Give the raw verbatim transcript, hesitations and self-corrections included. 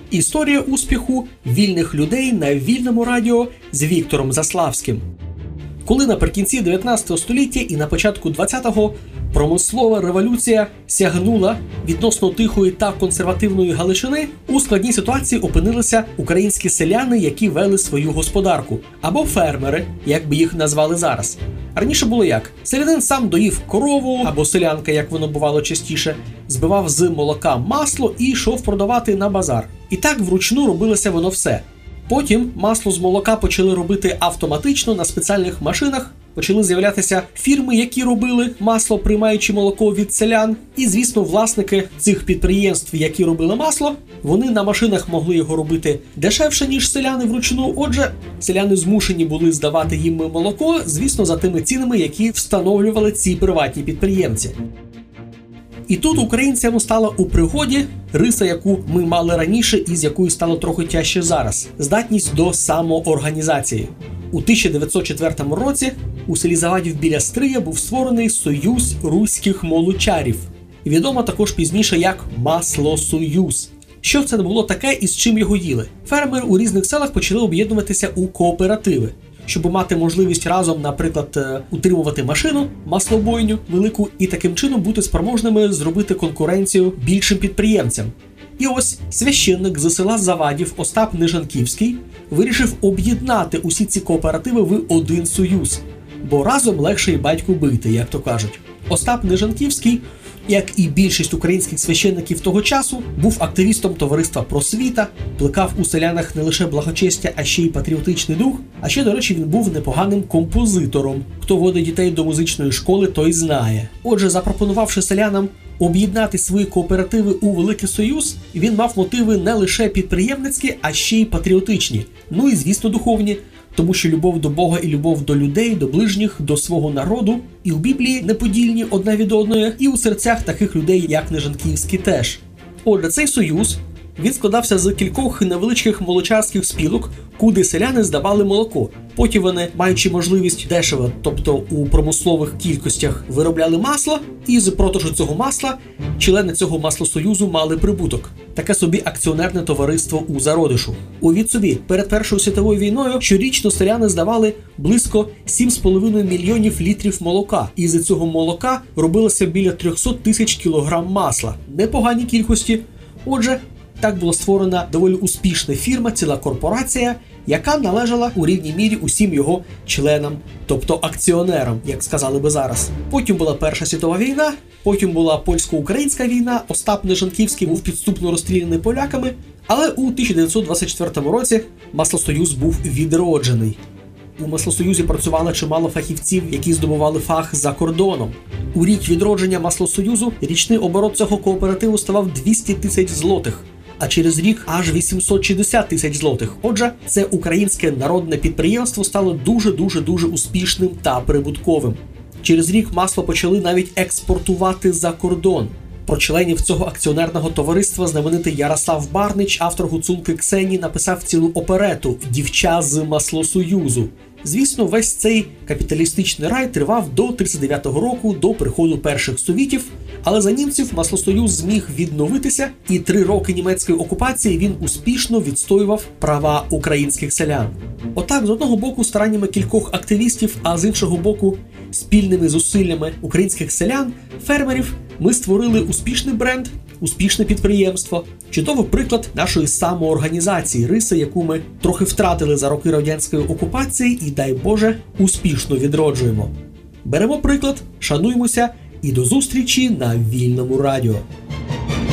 Історія успіху вільних людей на Вільному радіо з Віктором Заславським. Коли наприкінці дев'ятнадцятого століття і на початку двадцятого промислова революція сягнула відносно тихої та консервативної Галичини, у складній ситуації опинилися українські селяни, які вели свою господарку, або фермери, як би їх назвали зараз. Раніше було як? Селянин сам доїв корову, або селянка, як воно бувало частіше, збивав з молока масло і йшов продавати на базар. І так вручну робилося воно все. Потім масло з молока почали робити автоматично на спеціальних машинах, почали з'являтися фірми, які робили масло, приймаючи молоко від селян. І, звісно, власники цих підприємств, які робили масло, вони на машинах могли його робити дешевше, ніж селяни вручну. Отже, селяни змушені були здавати їм молоко, звісно, за тими цінами, які встановлювали ці приватні підприємці. І тут українцям стала у пригоді риса, яку ми мали раніше і з якою стало трохи тяжче зараз – здатність до самоорганізації. У тисяча дев'ятсот четвертому році у селі Завадів біля Стрия був створений Союз руських молочарів, відомо також пізніше як Маслосоюз. Що це було таке і з чим його їли? Фермери у різних селах почали об'єднуватися у кооперативи, щоб мати можливість разом, наприклад, утримувати машину, маслобойню велику і таким чином бути спроможними зробити конкуренцію більшим підприємцям. І ось священник з села Завадів Остап Нежанківський вирішив об'єднати усі ці кооперативи в один союз, бо разом легше і батьку бити, як то кажуть. Остап Нежанківський, як і більшість українських священників того часу, був активістом товариства «Просвіта», плекав у селянах не лише благочестя, а ще й патріотичний дух. А ще, до речі, він був непоганим композитором. Хто водить дітей до музичної школи, той знає. Отже, запропонувавши селянам об'єднати свої кооперативи у Великий Союз, він мав мотиви не лише підприємницькі, а ще й патріотичні. Ну і, звісно, духовні. Тому що любов до Бога і любов до людей, до ближніх, до свого народу і в Біблії неподільні одна від одної, і у серцях таких людей, як Нежанківський теж. Отже, цей союз, він складався з кількох невеличких молочарських спілок, куди селяни здавали молоко. Потім вони, маючи можливість дешево, тобто у промислових кількостях, виробляли масло, і з продажу цього масла члени цього маслосоюзу мали прибуток. Таке собі акціонерне товариство у зародишу. Уявіть собі, перед Першою світовою війною щорічно селяни здавали близько сім з половиною мільйонів літрів молока. І з цього молока робилося біля триста тисяч кілограм масла. Непогані кількості. Отже, так була створена доволі успішна фірма, ціла корпорація, яка належала у рівній мірі усім його членам, тобто акціонерам, як сказали би зараз. Потім була Перша світова війна, потім була польсько-українська війна, Остап Нежанківський був підступно розстріляний поляками, але у тисяча дев'ятсот двадцять четвертому році Маслосоюз був відроджений. У Маслосоюзі працювало чимало фахівців, які здобували фах за кордоном. У рік відродження Маслосоюзу річний оборот цього кооперативу ставав двісті тисяч злотих, а через рік аж вісімсот шістдесят тисяч злотих. Отже, це українське народне підприємство стало дуже-дуже-дуже успішним та прибутковим. Через рік масло почали навіть експортувати за кордон. Про членів цього акціонерного товариства знаменитий Ярослав Барнич, автор «Гуцулки Ксені», написав цілу оперету «Дівча з Маслосоюзу». Звісно, весь цей капіталістичний рай тривав до тридцять дев'ятого року, до приходу перших совітів, але за німців Маслосоюз зміг відновитися, і три роки німецької окупації він успішно відстоював права українських селян. Отак, з одного боку, стараннями кількох активістів, а з іншого боку, спільними зусиллями українських селян, фермерів, ми створили успішний бренд, успішне підприємство. Чудовий приклад нашої самоорганізації, риси, яку ми трохи втратили за роки радянської окупації і, дай Боже, успішно відроджуємо. Беремо приклад, шануємося і до зустрічі на Вільному радіо.